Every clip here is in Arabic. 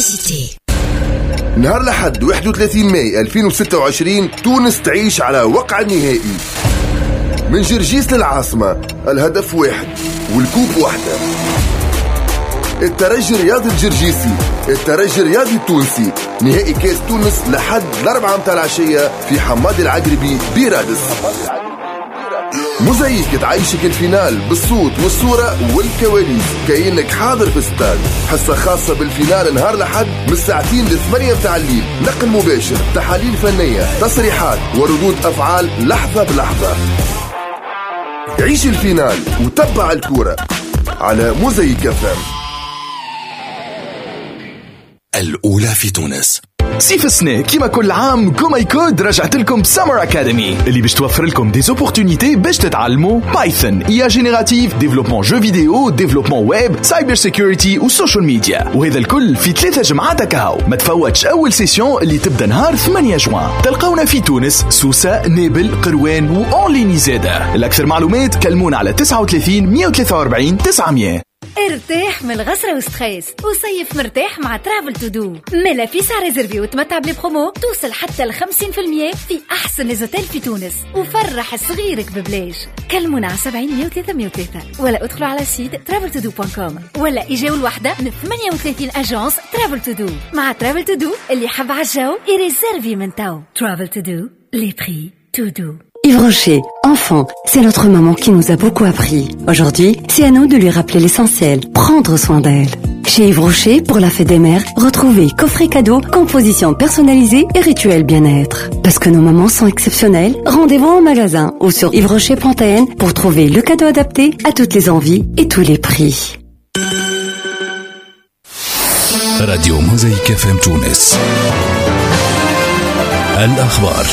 Publicité. نهار الأحد 31 ماي 2026 تونس تعيش على وقع النهائي من جرجيس للعاصمة. الهدف واحد والكوب واحدة. الترجي الرياضي الجرجيسي، الترجي الرياضي التونسي، نهائي كاس تونس لحد 4 متاع العشية في حماد العقربي برادس. موزايك تعيشك الفينال بالصوت والصورة والكواليس كأنك حاضر في استاد. حصة خاصة بالفينال نهار الأحد من 2 ل 8 متاع الليل، نقل مباشر، تحاليل فنية، تصريحات وردود أفعال لحظة بلحظة. عيش الفينال وتبع الكورة على موزايك FM. الأولى في تونس. صيف السنة كيما كل عام كومايكود رجعت لكم سمر أكاديمي اللي باش توفر لكم دي زوبورتونيتي باش تتعلموا بايثون، إيا جينيراتيف، ديفلوبمون جو فيديو، ديفلوبمون ويب، سايبر سيكوريتي وسوشيال ميديا، وهذا الكل في 3 جمعات كهو. ما تفوتش أول سيسيون اللي تبدأ نهار 8 جوان. تلقونا في تونس، سوسة، نابل، قروان وأونليني زادة. الأكثر معلومات كلمونا على 39 143 900. ارتاح من الغسرة والستريس وصيف مرتاح مع ترافل تو دو. ملا فيسا ريزرفي وتمتع بلي-برومو توصل حتى ل 50% في أحسن ليزوتيل في تونس، وفرح صغيرك ببلاش. كلمونا على 70 103 103 ولا ادخلوا على سيت traveltodo.com ولا إجاو الوحدة من 38 أجانس ترافل تو دو. مع ترافل تو دو اللي حب عالجو يريزرفي من تو. ترافل تو دو les prix to do. Yves Rocher, enfant, c'est notre maman qui nous a beaucoup appris. Aujourd'hui, c'est à nous de lui rappeler l'essentiel, prendre soin d'elle. Chez Yves Rocher, pour la fête des mères, retrouvez coffret cadeau, composition personnalisée et rituel bien-être. Parce que nos mamans sont exceptionnelles, rendez-vous en magasin ou sur yvesrocher.n pour trouver le cadeau adapté à toutes les envies et tous les prix. راديو موزايك FM تونس. الأخبار.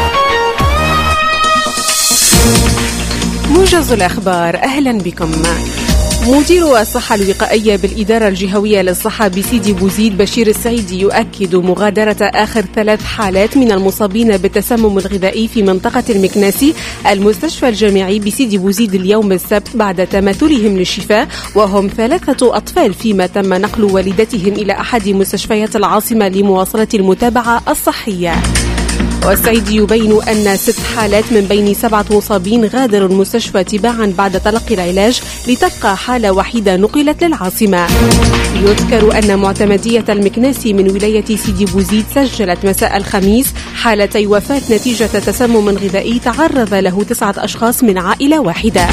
موجز الأخبار، أهلا بكم. مدير الصحة الوقائية بالإدارة الجهوية للصحة بسيدي بوزيد بشير السعيدي يؤكد مغادرة آخر 3 حالات من المصابين بالتسمم الغذائي في منطقة المكناسي المستشفى الجامعي بسيدي بوزيد اليوم السبت بعد تماثلهم للشفاء، وهم 3 أطفال، فيما تم نقل والدتهم إلى أحد مستشفيات العاصمة لمواصلة المتابعة الصحية. والسعيد يبين أن 6 حالات من بين 7 مصابين غادروا المستشفى تباعا بعد تلقي العلاج، لتبقى حالة وحيدة نقلت للعاصمة. يذكر أن معتمدية المكناسي من ولاية سيدي بوزيد سجلت مساء الخميس حالتي وفاة نتيجة تسمم غذائي تعرض له 9 أشخاص من عائلة واحدة.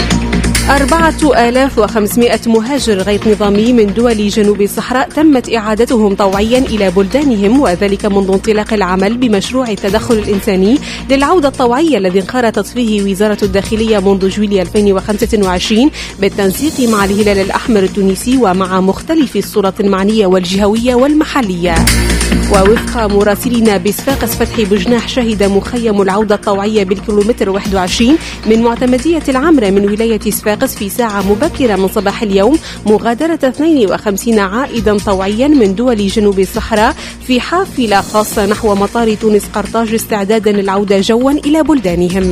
4500 مهاجر غير نظامي من دول جنوب الصحراء تمت إعادتهم طوعيا إلى بلدانهم، وذلك منذ انطلاق العمل بمشروع التدخل الإنساني للعودة الطوعية الذي انخرطت فيه وزارة الداخلية منذ جويلية 2025 بالتنسيق مع الهلال الأحمر التونسي ومع مختلف السلطات المعنية والجهوية والمحلية. ووفق مراسلين بصفاقس فتحي بجناح، شهد مخيم العودة الطوعية بالكيلومتر 21 من معتمدية العمرة من ولاية صفاقس في ساعة مبكرة من صباح اليوم مغادرة 52 عائدا طوعيا من دول جنوب الصحراء في حافلة خاصة نحو مطار تونس قرطاج استعدادا للعودة جوا إلى بلدانهم.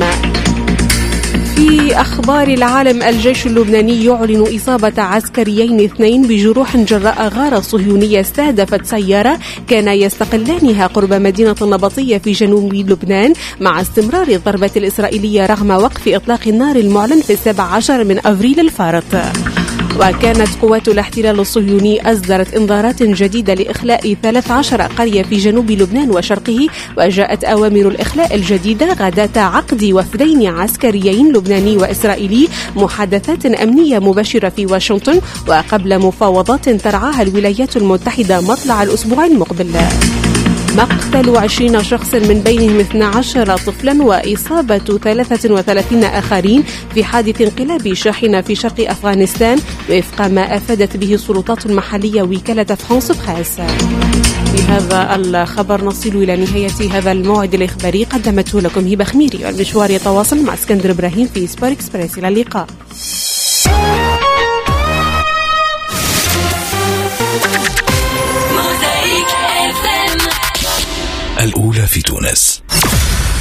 في أخبار العالم، الجيش اللبناني يعلن إصابة عسكريين 2 بجروح جراء غارة صهيونية استهدفت سيارة كان يستقلانها قرب مدينة النبطية في جنوب لبنان، مع استمرار الضربات الإسرائيلية رغم وقف إطلاق النار المعلن في 17 من أفريل الفارط. وكانت قوات الاحتلال الصهيوني أصدرت إنذارات جديدة لإخلاء 13 قرية في جنوب لبنان وشرقه، وجاءت أوامر الإخلاء الجديدة غداة عقد وفدين عسكريين لبناني وإسرائيلي محادثات أمنية مباشرة في واشنطن، وقبل مفاوضات ترعاها الولايات المتحدة مطلع الأسبوع المقبل. مقتل 20 شخص من بينهم 12 طفلا وإصابة 33 آخرين في حادث انقلاب شاحنة في شرق أفغانستان، وفق ما أفادت به السلطات المحلية وكالة فرانس بريس. بهذا الخبر نصل إلى نهاية هذا الموعد الإخباري، قدمته لكم هبة خميري، والمشوار يتواصل مع اسكندر إبراهيم في سبور إكسبريس. إلى اللقاء. الأولى في تونس.